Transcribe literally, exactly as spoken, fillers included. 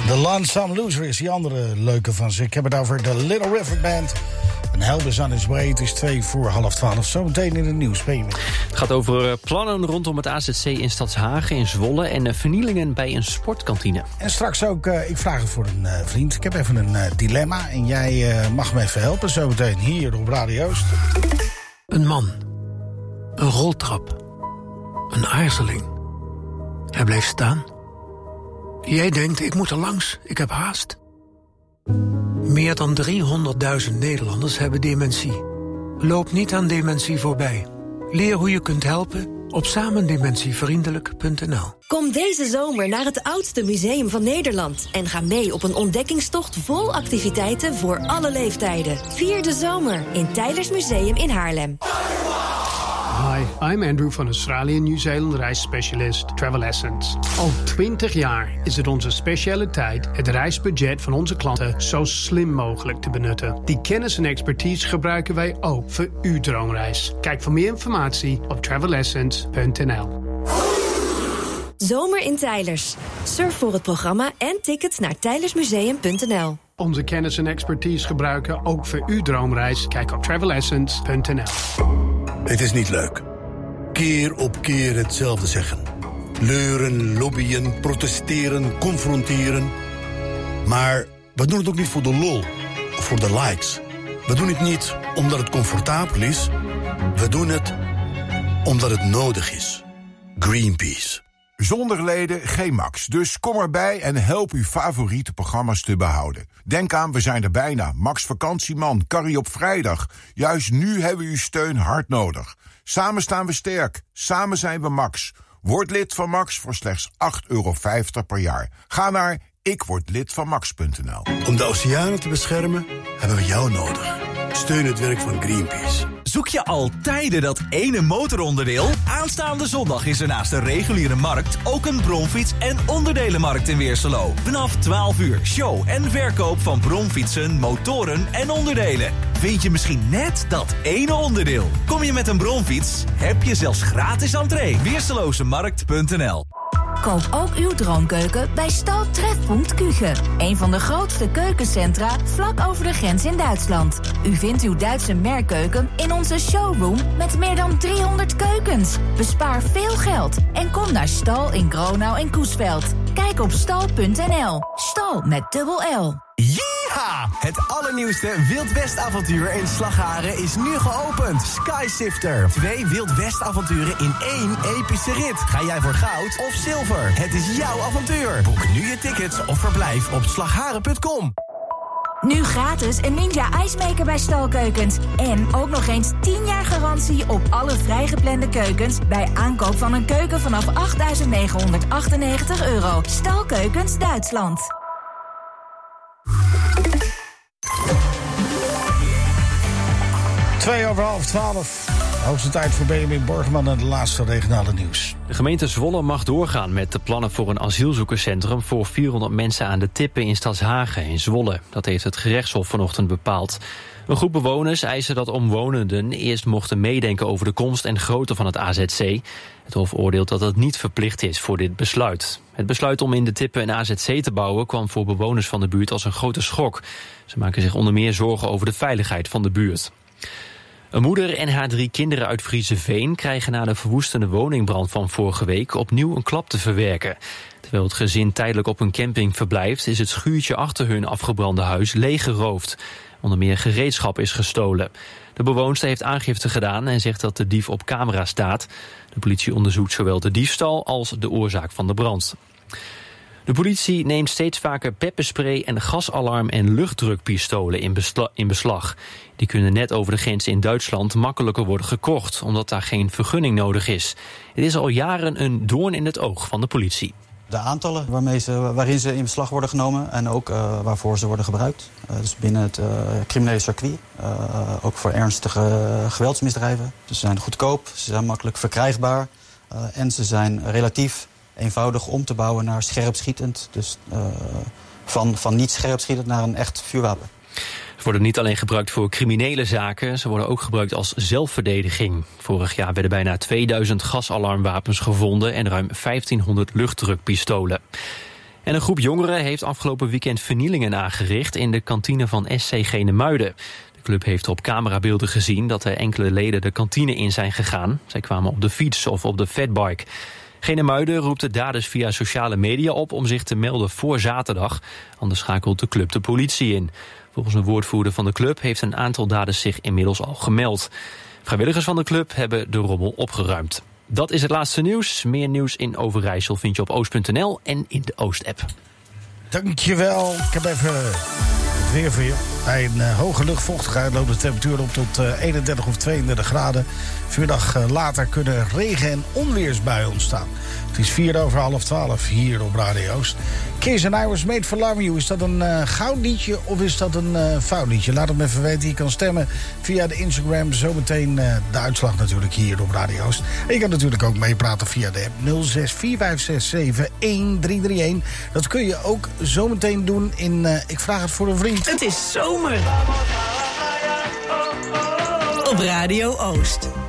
The Lonesome Loser is die andere leuke van ze. Ik heb het over de Little River Band. En Help is on his way. Het is twee voor half twaalf. Zometeen in het nieuws. Ben Het gaat over plannen rondom het A Z C in Stadshagen in Zwolle en vernielingen bij een sportkantine. En straks ook, uh, ik vraag het voor een uh, vriend. Ik heb even een uh, dilemma en jij uh, mag me even helpen. Zometeen hier op Radio Oost. Een man. Een roltrap. Een aarzeling. Hij blijft staan. Jij denkt, ik moet er langs, ik heb haast. Meer dan driehonderdduizend Nederlanders hebben dementie. Loop niet aan dementie voorbij. Leer hoe je kunt helpen op samendementievriendelijk punt n l. Kom deze zomer naar het oudste museum van Nederland en ga mee op een ontdekkingstocht vol activiteiten voor alle leeftijden. Vier de zomer in Teylers Museum in Haarlem. Hi, I'm Andrew van Australië Nieuw-Zeeland reisspecialist Travel Essence. Al twintig jaar is het onze specialiteit het reisbudget van onze klanten zo slim mogelijk te benutten. Die kennis en expertise gebruiken wij ook voor uw droomreis. Kijk voor meer informatie op travel essence punt n l. Zomer in Teylers. Surf voor het programma en tickets naar teylersmuseum punt n l. Onze kennis en expertise gebruiken ook voor uw droomreis. Kijk op travel essence punt n l. Het is niet leuk. Keer op keer hetzelfde zeggen. Leuren, lobbyen, protesteren, confronteren. Maar we doen het ook niet voor de lol of voor de likes. We doen het niet omdat het comfortabel is. We doen het omdat het nodig is. Greenpeace. Zonder leden geen Max, dus kom erbij en help uw favoriete programma's te behouden. Denk aan, we zijn er bijna. Max Vakantieman, Carrie op vrijdag. Juist nu hebben we uw steun hard nodig. Samen staan we sterk, samen zijn we Max. Word lid van Max voor slechts acht euro vijftig per jaar. Ga naar ikwordlidvanmax punt n l. Om de oceanen te beschermen hebben we jou nodig. Steun het werk van Greenpeace. Zoek je al tijden dat ene motoronderdeel? Aanstaande zondag is er naast de reguliere markt ook een bromfiets- en onderdelenmarkt in Weerserlo. Vanaf twaalf uur show en verkoop van bromfietsen, motoren en onderdelen. Vind je misschien net dat ene onderdeel? Kom je met een bromfiets? Heb je zelfs gratis entree. Weerserlozemarkt punt n l. Koop ook uw droomkeuken bij Stal Trefpunt Küche. Een van de grootste keukencentra vlak over de grens in Duitsland. U vindt uw Duitse merkkeuken in onze showroom met meer dan driehonderd keukens. Bespaar veel geld en kom naar Stal in Gronau en Coesveld. Kijk op stal punt n l. Stal met dubbel L. Yeeha! Het allernieuwste Wild West avontuur in Slagharen is nu geopend. Skysifter. Twee Wild West avonturen in één epische rit. Ga jij voor goud of zilver? Het is jouw avontuur. Boek nu je tickets of verblijf op slagharen punt com. Nu gratis een Ninja ijsmaker bij Stalkeukens. En ook nog eens tien jaar garantie op alle vrijgeplande keukens bij aankoop van een keuken vanaf achtduizend negenhonderdachtennegentig euro. Stalkeukens Duitsland. Twee over half twaalf. Hoogste tijd voor Benjamin Borgman en de laatste regionale nieuws. De gemeente Zwolle mag doorgaan met de plannen voor een asielzoekerscentrum voor vierhonderd mensen aan de Tippen in Stadshagen in Zwolle. Dat heeft het gerechtshof vanochtend bepaald. Een groep bewoners eisen dat omwonenden eerst mochten meedenken over de komst en grootte van het A Z C. Het hof oordeelt dat het niet verplicht is voor dit besluit. Het besluit om in de Tippen een A Z C te bouwen kwam voor bewoners van de buurt als een grote schok. Ze maken zich onder meer zorgen over de veiligheid van de buurt. Een moeder en haar drie kinderen uit Friezenveen krijgen na de verwoestende woningbrand van vorige week opnieuw een klap te verwerken. Terwijl het gezin tijdelijk op een camping verblijft, is het schuurtje achter hun afgebrande huis leeggeroofd. Onder meer gereedschap is gestolen. De bewoonster heeft aangifte gedaan en zegt dat de dief op camera staat. De politie onderzoekt zowel de diefstal als de oorzaak van de brand. De politie neemt steeds vaker pepperspray en gasalarm- en luchtdrukpistolen in, besla- in beslag. Die kunnen net over de grens in Duitsland makkelijker worden gekocht, omdat daar geen vergunning nodig is. Het is al jaren een doorn in het oog van de politie. De aantallen waarmee ze, waarin ze in beslag worden genomen en ook uh, waarvoor ze worden gebruikt. Uh, dus binnen het uh, criminele circuit, uh, ook voor ernstige uh, geweldsmisdrijven. Dus ze zijn goedkoop, ze zijn makkelijk verkrijgbaar uh, en ze zijn relatief eenvoudig om te bouwen naar scherpschietend. Dus uh, van, van niet scherpschietend naar een echt vuurwapen. Ze worden niet alleen gebruikt voor criminele zaken, ze worden ook gebruikt als zelfverdediging. Vorig jaar werden bijna tweeduizend gasalarmwapens gevonden en ruim vijftienhonderd luchtdrukpistolen. En een groep jongeren heeft afgelopen weekend vernielingen aangericht in de kantine van S C Genemuiden. De club heeft op camerabeelden gezien dat er enkele leden de kantine in zijn gegaan. Zij kwamen op de fiets of op de fatbike. Genemuiden roept de daders via sociale media op om zich te melden voor zaterdag. Anders schakelt de club de politie in. Volgens een woordvoerder van de club heeft een aantal daders zich inmiddels al gemeld. Vrijwilligers van de club hebben de rommel opgeruimd. Dat is het laatste nieuws. Meer nieuws in Overijssel vind je op oost punt n l en in de Oost-app. Dankjewel. Ik heb even het weer voor je. Bij een uh, hoge luchtvochtigheid loopt de temperatuur op tot uh, eenendertig of tweeëndertig graden. Vanmiddag uh, later kunnen regen- en onweersbuien ontstaan. Het is vier over half twaalf hier op Radio Oost. Kiss and I Was Made for Loving You. Is dat een uh, goudliedje of is dat een uh, foutliedje? Laat het me even weten. Je kan stemmen via de Instagram. Zometeen uh, de uitslag natuurlijk hier op Radio Oost. En je kan natuurlijk ook meepraten via de app nul zes vier vijf zes zeven een drie drie een. Dat kun je ook zometeen doen in uh, Ik Vraag Het Voor Een Vriend. Het is zomer op Radio Oost.